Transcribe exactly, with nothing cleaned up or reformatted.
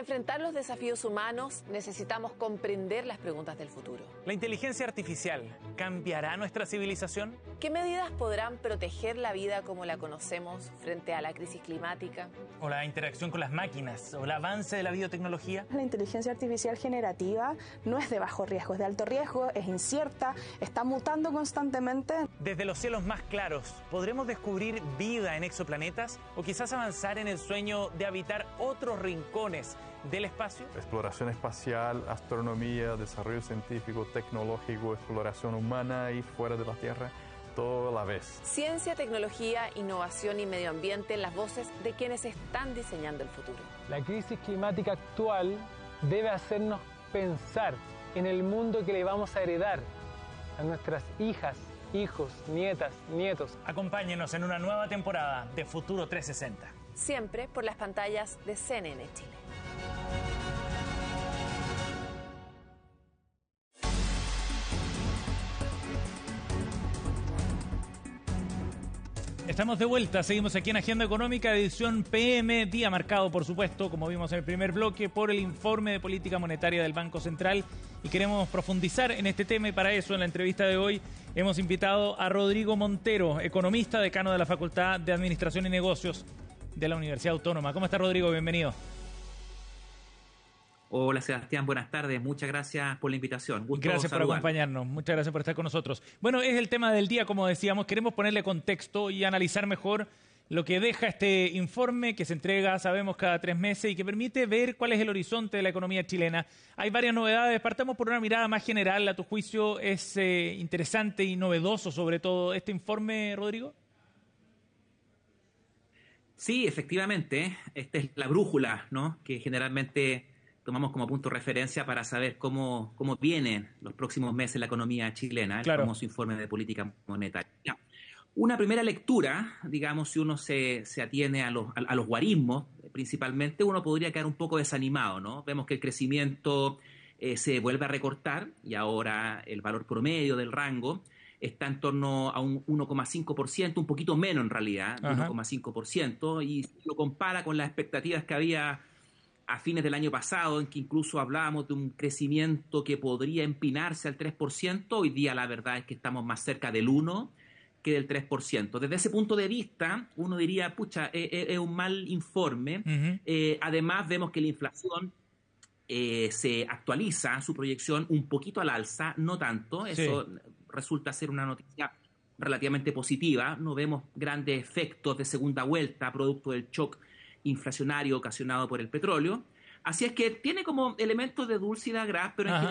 enfrentar los desafíos humanos necesitamos comprender las preguntas del futuro. ¿La inteligencia artificial cambiará nuestra civilización? ¿Qué medidas podrán proteger la vida como la conocemos frente a la crisis climática? ¿O la interacción con las máquinas? ¿O el avance de la biotecnología? La inteligencia artificial generativa no es de bajo riesgo, es de alto riesgo, es incierta, está mutando constantemente. Desde los cielos más claros, ¿podremos descubrir vida en exoplanetas? ¿O quizás avanzar en el sueño de habitar otros rincones del espacio? Exploración espacial, astronomía, desarrollo científico, tecnológico, exploración humana y fuera de la Tierra, todo a la vez. Ciencia, tecnología, innovación y medio ambiente en las voces de quienes están diseñando el futuro. La crisis climática actual debe hacernos pensar en el mundo que le vamos a heredar a nuestras hijas, hijos, nietas, nietos. Acompáñenos en una nueva temporada de Futuro trescientos sesenta. Siempre por las pantallas de C N N Chile. Estamos de vuelta, seguimos aquí en Agenda Económica, edición P M, día marcado, por supuesto, como vimos en el primer bloque, por el informe de política monetaria del Banco Central, y queremos profundizar en este tema, y para eso, en la entrevista de hoy, hemos invitado a Rodrigo Montero, economista, decano de la Facultad de Administración y Negocios de la Universidad Autónoma. ¿Cómo está, Rodrigo? Bienvenido. Hola, Sebastián, buenas tardes. Muchas gracias por la invitación. Gusto Gracias por saludar. acompañarnos. Muchas gracias por estar con nosotros. Bueno, es el tema del día, como decíamos. Queremos ponerle contexto y analizar mejor lo que deja este informe que se entrega, sabemos, cada tres meses y que permite ver cuál es el horizonte de la economía chilena. Hay varias novedades. Partamos por una mirada más general. A tu juicio, ¿es eh, interesante y novedoso, sobre todo, este informe, Rodrigo? Sí, efectivamente. Esta es la brújula, ¿no?, que generalmente tomamos como punto de referencia para saber cómo, cómo vienen los próximos meses la economía chilena, el Claro. famoso informe de política monetaria. Una primera lectura, digamos, si uno se, se atiene a los, a, a los guarismos, principalmente, uno podría quedar un poco desanimado, ¿no? Vemos que el crecimiento eh, se vuelve a recortar y ahora el valor promedio del rango está en torno a un uno coma cinco por ciento, un poquito menos en realidad, Ajá. uno coma cinco por ciento, y si lo compara con las expectativas que había a fines del año pasado, en que incluso hablábamos de un crecimiento que podría empinarse al tres por ciento, hoy día la verdad es que estamos más cerca del uno que del tres por ciento. Desde ese punto de vista, uno diría, pucha, es, es, es un mal informe. Uh-huh. Eh, además, vemos que la inflación eh, se actualiza, su proyección un poquito al alza, no tanto. Eso sí resulta ser una noticia relativamente positiva. No vemos grandes efectos de segunda vuelta, producto del shock inflacionario ocasionado por el petróleo. Así es que tiene como elementos de dulce y de agraz, pero en Ajá.